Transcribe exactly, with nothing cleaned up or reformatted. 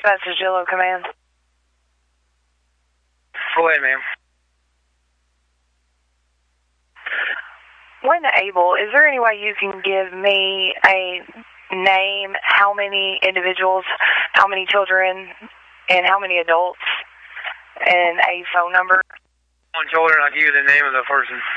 Dispatch to Gillo Command. Go ahead, ma'am. When able, is there any way you can give me a name, how many individuals, how many children, and how many adults, and a phone number? On children, I'll give you the name of the person.